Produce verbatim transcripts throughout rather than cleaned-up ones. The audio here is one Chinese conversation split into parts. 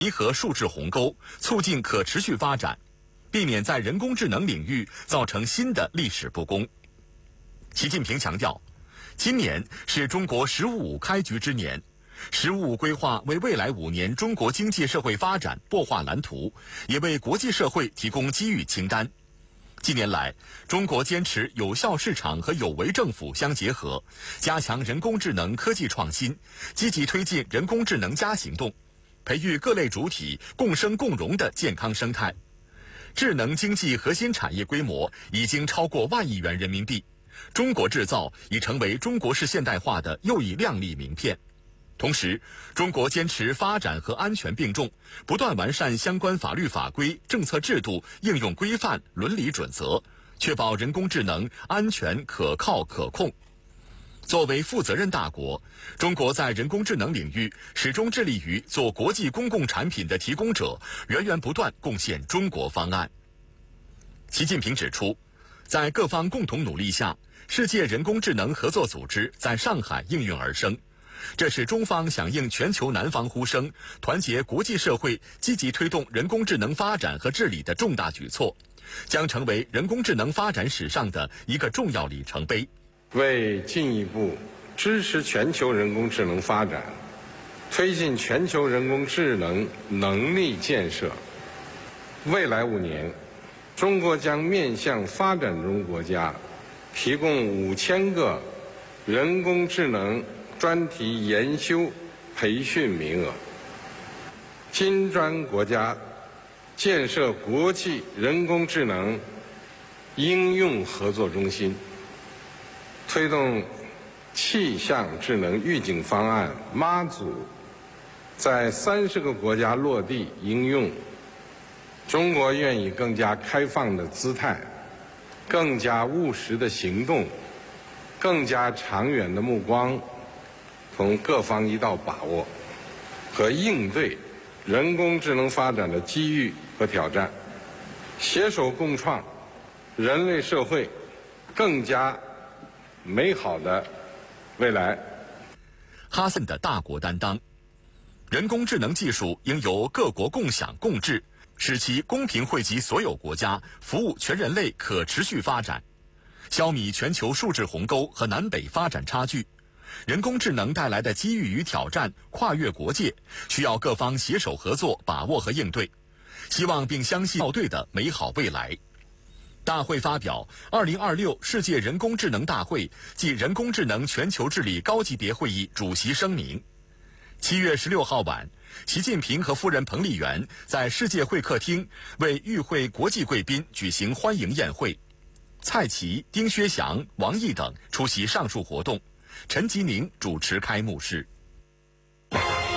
弥合数字鸿沟，促进可持续发展，避免在人工智能领域造成新的历史不公。习近平强调，今年是中国“十五五”开局之年，“十五五”规划为未来五年中国经济社会发展擘画蓝图，也为国际社会提供机遇清单。近年来，中国坚持有效市场和有为政府相结合，加强人工智能科技创新，积极推进人工智能加行动，培育各类主体共生共荣的健康生态。智能经济核心产业规模已经超过万亿元人民币，中国制造已成为中国式现代化的又一亮丽名片。同时，中国坚持发展和安全并重，不断完善相关法律法规、政策制度应用规范、伦理准则，确保人工智能安全、可靠、可控。作为负责任大国，中国在人工智能领域始终致力于做国际公共产品的提供者，源源不断贡献中国方案。习近平指出，在各方共同努力下，世界人工智能合作组织在上海应运而生。这是中方响应全球南方呼声，团结国际社会，积极推动人工智能发展和治理的重大举措，将成为人工智能发展史上的一个重要里程碑。 为进一步支持全球人工智能发展，推进全球人工智能能力建设，未来五年，中国将面向发展中国家提供五千个人工智能专题研修培训名额，金砖国家建设国际人工智能应用合作中心，推动气象智能预警方案妈祖在三十个国家落地应用。中国愿以更加开放的姿态，更加务实的行动，更加长远的目光，同各方一道把握和应对人工智能发展的机遇和挑战，携手共创人类社会更加美好的未来。 哈森的大国担当，人工智能技术应由各国共享共治，使其公平惠及所有国家，服务全人类可持续发展，消弭全球数字鸿沟和南北发展差距。人工智能带来的机遇与挑战跨越国界，需要各方携手合作，把握和应对，希望并相信校对的美好未来。大会发表二零二六世界人工智能大会暨人工智能全球治理高级别会议主席声明。七月十六号晚，习近平和夫人彭丽媛在世界会客厅为与会国际贵宾举行欢迎宴会，蔡奇、丁薛祥、王毅等出席上述活动，陈吉宁主持开幕式。 立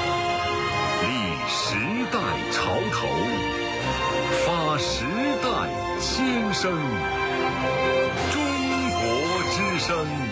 时代潮头，发时代新声，中国之声。